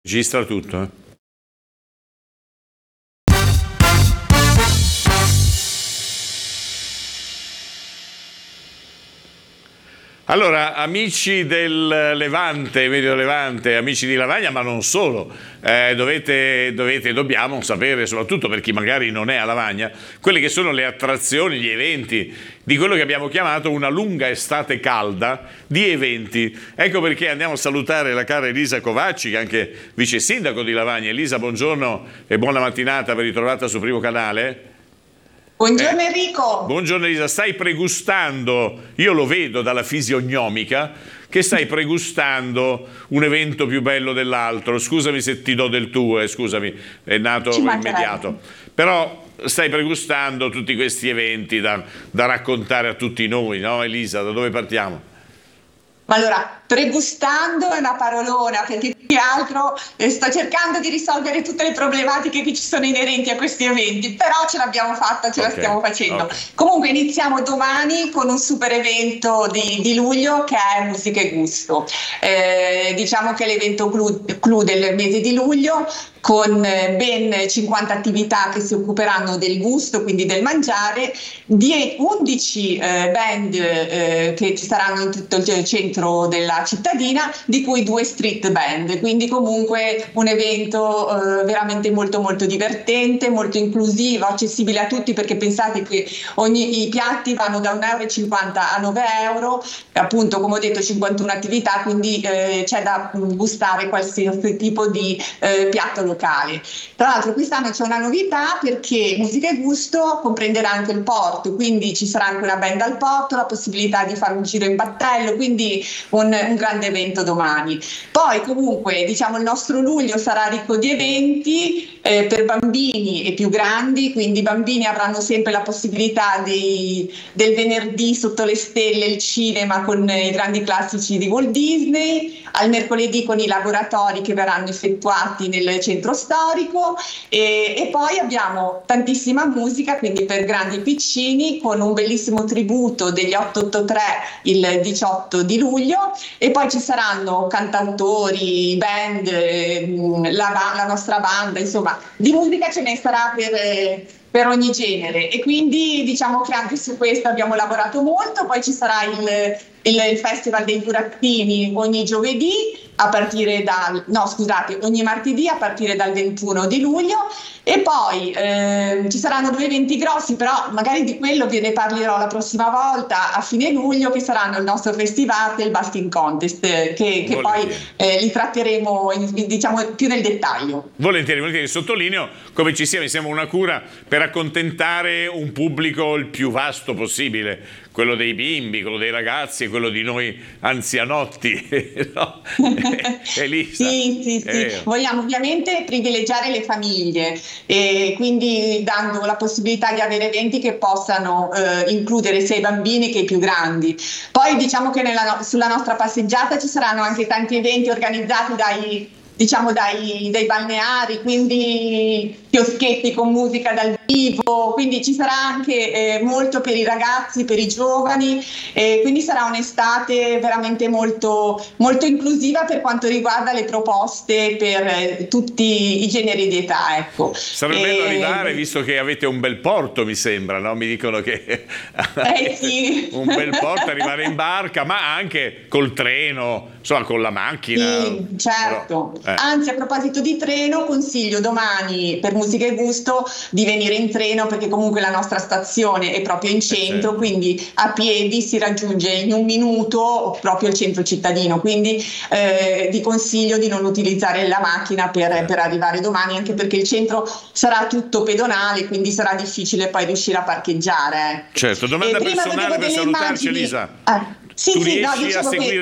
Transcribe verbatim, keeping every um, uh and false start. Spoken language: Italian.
Registra tutto, eh. Allora, amici del Levante, Medio Levante, amici di Lavagna, ma non solo, eh, dovete, dovete, dobbiamo sapere, soprattutto per chi magari non è a Lavagna, quelle che sono le attrazioni, gli eventi di quello che abbiamo chiamato una lunga estate calda di eventi. Ecco perché andiamo a salutare la cara Elisa Covacci, che è anche vice sindaco di Lavagna. Elisa, buongiorno e buona mattinata, ben ritrovata sul Primo Canale. Buongiorno Enrico. Eh, buongiorno Elisa, stai pregustando, io lo vedo dalla fisionomica, che stai pregustando un evento più bello dell'altro. Scusami se ti do del tuo, eh, scusami, è nato immediato. Però stai pregustando tutti questi eventi da, da raccontare a tutti noi, no Elisa? Da dove partiamo? Allora, pregustando è una parolona, perché più che altro eh, sto cercando di risolvere tutte le problematiche che ci sono inerenti a questi eventi, però ce l'abbiamo fatta, ce okay, la stiamo facendo. Okay. Comunque iniziamo domani con un super evento di, di luglio che è Musica e Gusto. Eh, diciamo che è l'evento clou, clou del mese di luglio, con ben cinquanta attività che si occuperanno del gusto, quindi del mangiare, di undici eh, band eh, che ci saranno in tutto il centro della cittadina, di cui due street band, quindi comunque un evento eh, veramente molto molto divertente, molto inclusivo, accessibile a tutti, perché pensate che ogni, i piatti vanno da un euro e cinquanta a nove euro, appunto come ho detto cinquantuno attività, quindi eh, c'è da gustare qualsiasi tipo di eh, piatto locale. Tra l'altro quest'anno c'è una novità, perché Musica e Gusto comprenderà anche il porto, quindi ci sarà anche una band al porto, la possibilità di fare un giro in battello, quindi un, un grande evento domani. Poi comunque diciamo il nostro luglio sarà ricco di eventi eh, per bambini e più grandi, quindi i bambini avranno sempre la possibilità dei, del venerdì sotto le stelle, il cinema con i grandi classici di Walt Disney, al mercoledì con i laboratori che verranno effettuati nel centro storico e, e poi abbiamo tantissima musica, quindi per grandi e piccini, con un bellissimo tributo degli otto otto tre il diciotto di luglio, e poi ci saranno cantautori, band, la, la nostra banda, insomma di musica ce ne sarà per, per ogni genere, e quindi diciamo che anche su questo abbiamo lavorato molto. Poi ci sarà il, il, il Festival dei Burattini ogni giovedì a partire dal, no scusate, ogni martedì a partire dal ventuno di luglio, e poi eh, ci saranno due eventi grossi, però magari di quello ve ne parlerò la prossima volta a fine luglio, che saranno il nostro festival e il Basting Contest, che, che poi eh, li tratteremo in, diciamo più nel dettaglio. Volentieri, volentieri, sottolineo come ci sia, mi sembra una cura per accontentare un pubblico il più vasto possibile, quello dei bimbi, quello dei ragazzi e quello di noi anzianotti, no? Elisa. Sì, sì, sì. Vogliamo ovviamente privilegiare le famiglie, e quindi dando la possibilità di avere eventi che possano eh, includere sia i bambini che i più grandi. Poi diciamo che nella, sulla nostra passeggiata ci saranno anche tanti eventi organizzati dai diciamo dai, dai balneari, quindi chioschetti con musica dal vivo, quindi ci sarà anche eh, molto per i ragazzi, per i giovani, eh, quindi sarà un'estate veramente molto, molto inclusiva per quanto riguarda le proposte per eh, tutti i generi di età, ecco. Sarebbe bello eh, arrivare, visto che avete un bel porto, mi sembra, no? Mi dicono che eh, sì. un bel porto, arrivare in barca, ma anche col treno, insomma con la macchina. Sì, certo. Però, eh. Anzi, a proposito di treno, consiglio domani per Musica e Gusto di venire in treno, perché comunque la nostra stazione è proprio in centro, quindi a piedi si raggiunge in un minuto proprio il centro cittadino, quindi eh, vi consiglio di non utilizzare la macchina per, per arrivare domani, anche perché il centro sarà tutto pedonale, quindi sarà difficile poi riuscire a parcheggiare. Certo, domanda personale per salutarci, Elisa. Ah, sì, tu sì, riesci no, a seguire